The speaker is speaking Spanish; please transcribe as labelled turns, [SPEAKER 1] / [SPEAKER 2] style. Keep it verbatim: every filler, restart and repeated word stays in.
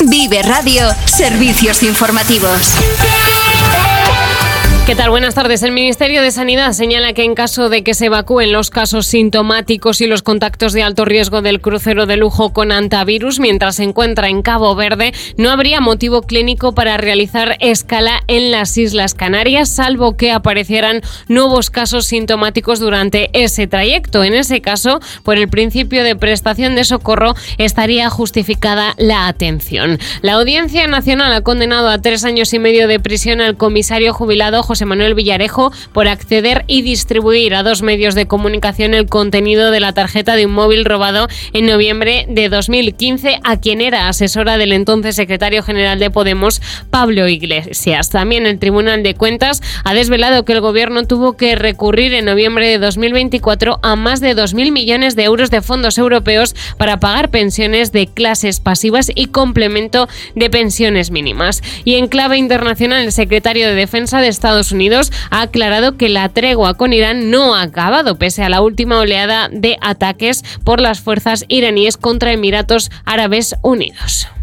[SPEAKER 1] Vive Radio, servicios informativos.
[SPEAKER 2] ¿Qué tal? Buenas tardes. El Ministerio de Sanidad señala que en caso de que se evacúen los casos sintomáticos y los contactos de alto riesgo del crucero de lujo con hantavirus mientras se encuentra en Cabo Verde, no habría motivo clínico para realizar escala en las Islas Canarias, salvo que aparecieran nuevos casos sintomáticos durante ese trayecto. En ese caso, por el principio de prestación de socorro, estaría justificada la atención. La Audiencia Nacional ha condenado a tres años y medio de prisión al comisario jubilado José Manuel Villarejo por acceder y distribuir a dos medios de comunicación el contenido de la tarjeta de un móvil robado en noviembre de dos mil quince a quien era asesora del entonces secretario general de Podemos, Pablo Iglesias. También el Tribunal de Cuentas ha desvelado que el gobierno tuvo que recurrir en noviembre de dos mil veinticuatro a más de dos mil millones de euros de fondos europeos para pagar pensiones de clases pasivas y complemento de pensiones mínimas. Y en clave internacional, el secretario de Defensa de Estados Unidos ha aclarado que la tregua con Irán no ha acabado, pese a la última oleada de ataques por las fuerzas iraníes contra Emiratos Árabes Unidos.